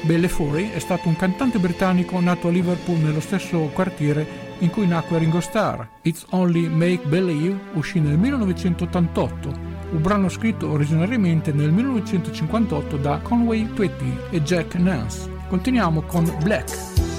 Belle Foury è stato un cantante britannico nato a Liverpool nello stesso quartiere in cui nacque Ringo Starr. It's Only Make Believe uscì nel 1988, un brano scritto originariamente nel 1958 da Conway Twitty e Jack Nance. Continuiamo con Black.